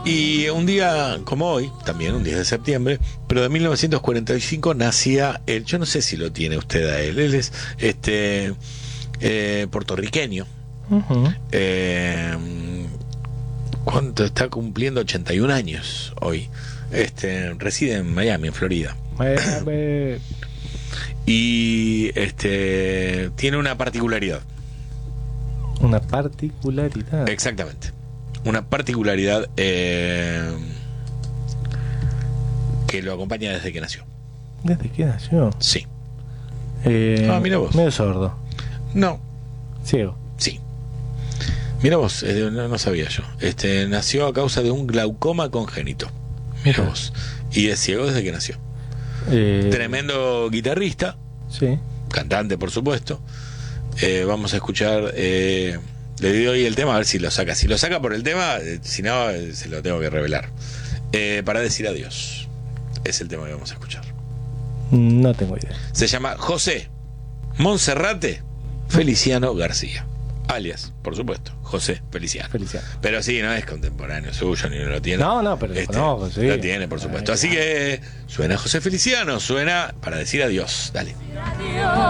Y un día como hoy, también un 10 de septiembre, pero de 1945 nacía él. Yo no sé si lo tiene usted a él. Él es puertorriqueño. Uh-huh. ¿Cuánto? Está cumpliendo 81 años hoy. Reside en Miami, en Florida. Y tiene una particularidad. Una particularidad. Exactamente. Una particularidad que lo acompaña desde que nació. ¿Desde qué nació? Sí. Mira vos. Medio sordo. No. Ciego. Sí. Mira vos, no sabía yo. Nació a causa de un glaucoma congénito. Mira vos. Y es ciego desde que nació. Tremendo guitarrista. Sí. Cantante, por supuesto. Vamos a escuchar. Le doy el tema a ver si lo saca. Si lo saca por el tema, si no, se lo tengo que revelar. Para decir adiós. Es el tema que vamos a escuchar. No tengo idea. Se llama José Monserrate Feliciano García. Alias, por supuesto, José Feliciano. Pero sí, no es contemporáneo suyo, ni lo tiene. No, pero lo conozco, sí. Lo tiene, por supuesto. Así que suena José Feliciano, suena para decir adiós. Dale.